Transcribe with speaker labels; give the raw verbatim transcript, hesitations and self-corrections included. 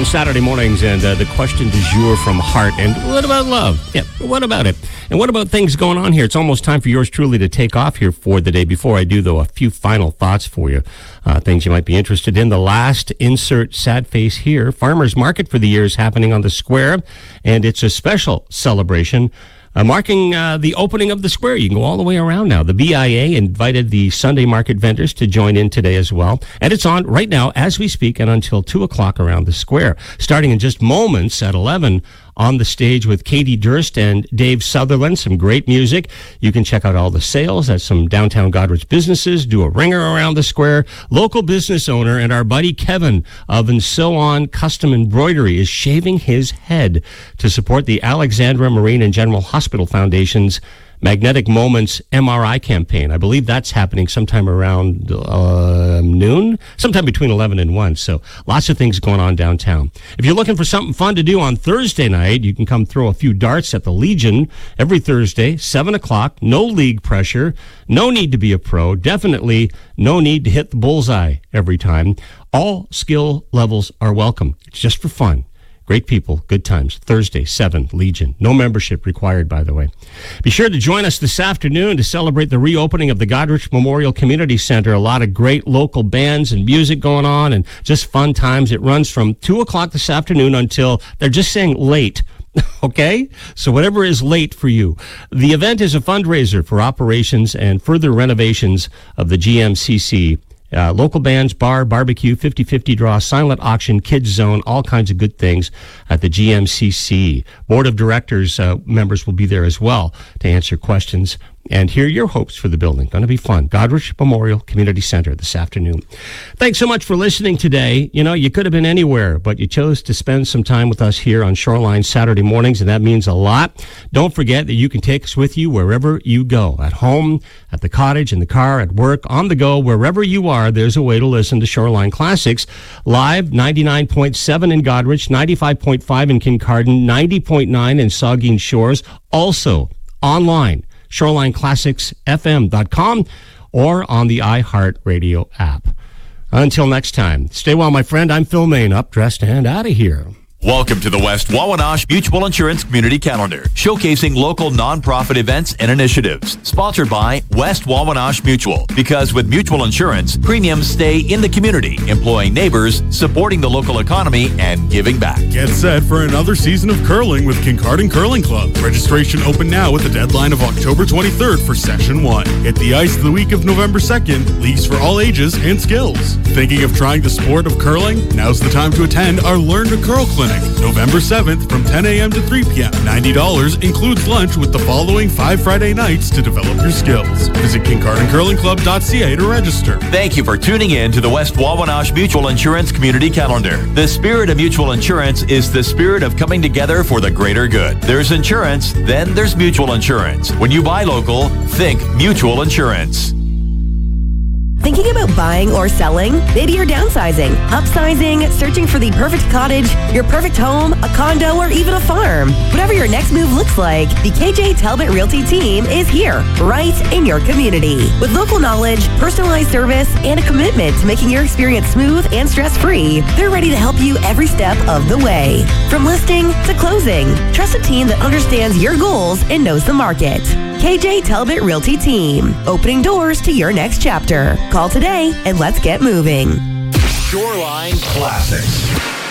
Speaker 1: Saturday mornings, and uh, the question du jour from Heart. And what about love? Yeah, what about it? And what about things going on here? It's almost time for yours truly to take off here for the day. Before I do, though, a few final thoughts for you. Uh, things you might be interested in. The last insert sad face here. Farmers Market for the year is happening on the square, and it's a special celebration. Uh, marking uh, the opening of the square. You can go all the way around now. The B I A invited the Sunday market vendors to join in today as well. And it's on right now as we speak and until two o'clock around the square. Starting in just moments at eleven on the stage with Katie Durst and Dave Sutherland. Some great music. You can check out all the sales at some downtown Goderich businesses. Do a ringer around the square. Local business owner and our buddy Kevin of And So On Custom Embroidery is shaving his head to support the Alexandra Marine and General Hospital Foundation's Magnetic Moments M R I campaign. I believe that's happening sometime around uh, noon, sometime between eleven and one. So lots of things going on downtown. If you're looking for something fun to do on Thursday night, you can come throw a few darts at the Legion every Thursday, seven o'clock. No league pressure. No need to be a pro. Definitely no need to hit the bullseye every time. All skill levels are welcome. It's just for fun. Great people, good times. Thursday, seven, Legion. No membership required, by the way. Be sure to join us this afternoon to celebrate the reopening of the Goderich Memorial Community Center. A lot of great local bands and music going on and just fun times. It runs from two o'clock this afternoon until, they're just saying late. Okay? So whatever is late for you. The event is a fundraiser for operations and further renovations of the G M C C. Uh, local bands, bar, barbecue, fifty-fifty draw, silent auction, kids zone, all kinds of good things at the G M C C. Board of Directors uh, members will be there as well to answer questions and hear your hopes for the building. Going to be fun. Goderich Memorial Community Center this afternoon. Thanks so much for listening today. You know, you could have been anywhere, but you chose to spend some time with us here on Shoreline Saturday mornings, and that means a lot. Don't forget that you can take us with you wherever you go. At home, at the cottage, in the car, at work, on the go, wherever you are, there's a way to listen to Shoreline Classics. Live, ninety-nine point seven in Goderich, ninety-five point five in Kincardine, ninety point nine in Saugeen Shores. Also, online, shoreline classics f m dot com or on the iHeartRadio app. Until next time, stay well, my friend. I'm Phil Main, up, dressed, and out of here.
Speaker 2: Welcome to the West Wawanosh Mutual Insurance Community Calendar, showcasing local nonprofit events and initiatives. Sponsored by West Wawanosh Mutual. Because with mutual insurance, premiums stay in the community, employing neighbors, supporting the local economy, and giving back.
Speaker 3: Get set for another season of curling with Kincardine Curling Club. Registration open now with a deadline of October twenty-third for Session one. Hit the ice the week of November second. Leagues for all ages and skills. Thinking of trying the sport of curling? Now's the time to attend our Learn to Curl Clinic. November seventh from ten a.m. to three p.m. ninety dollars includes lunch with the following five Friday nights to develop your skills. Visit kincardine curling club dot c a to register.
Speaker 2: Thank you for tuning in to the West Wawanosh Mutual Insurance Community Calendar. The spirit of mutual insurance is the spirit of coming together for the greater good. There's insurance, then there's mutual insurance. When you buy local, think mutual insurance.
Speaker 4: Thinking about buying or selling? Maybe you're downsizing, upsizing, searching for the perfect cottage, your perfect home, a condo, or even a farm. Whatever your next move looks like, the K J Talbot Realty team is here, right in your community. With local knowledge, personalized service, and a commitment to making your experience smooth and stress-free, they're ready to help you every step of the way. From listing to closing, trust a team that understands your goals and knows the market. K J Talbot Realty Team, opening doors to your next chapter. Call today and let's get moving.
Speaker 2: Shoreline Classics.